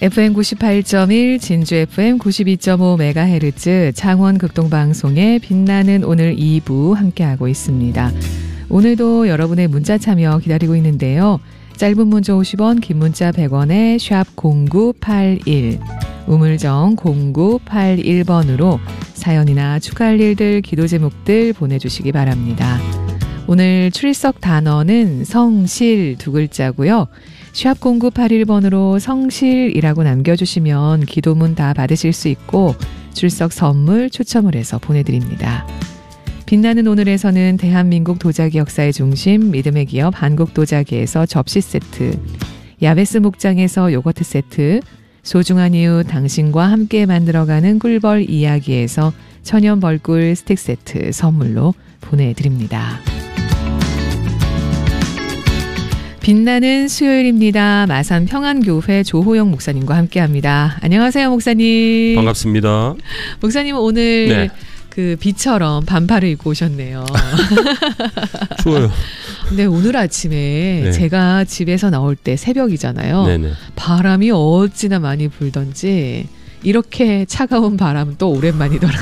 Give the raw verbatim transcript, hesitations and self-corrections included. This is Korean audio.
에프엠 구십팔 점 일, 진주 에프엠 구십이 점 오 메가헤르츠, 창원 극동방송의 빛나는 오늘 이 부 함께하고 있습니다. 오늘도 여러분의 문자 참여 기다리고 있는데요. 짧은 문자 오십 원, 긴 문자 백 원에 샵 공구팔일, 우물정 공구팔일 번으로 사연이나 축하할 일들, 기도 제목들 보내주시기 바랍니다. 오늘 출석 단어는 성실 두 글자고요. 샵 공구팔일 번으로 성실이라고 남겨주시면 기도문 다 받으실 수 있고 출석 선물 추첨을 해서 보내드립니다. 빛나는 오늘에서는 대한민국 도자기 역사의 중심 믿음의 기업 한국도자기에서 접시 세트, 야베스 목장에서 요거트 세트, 소중한 이유 당신과 함께 만들어가는 꿀벌 이야기에서 천연 벌꿀 스틱 세트 선물로 보내드립니다. 빛나는 수요일입니다. 마산 평안교회 조호영 목사님과 함께합니다. 안녕하세요, 목사님. 반갑습니다. 목사님은 오늘 네. 그 비처럼 반팔을 입고 오셨네요. 추워요. 근데 오늘 아침에 네. 제가 집에서 나올 때 새벽이잖아요. 네네. 바람이 어찌나 많이 불던지 이렇게 차가운 바람은 또 오랜만이더라고요.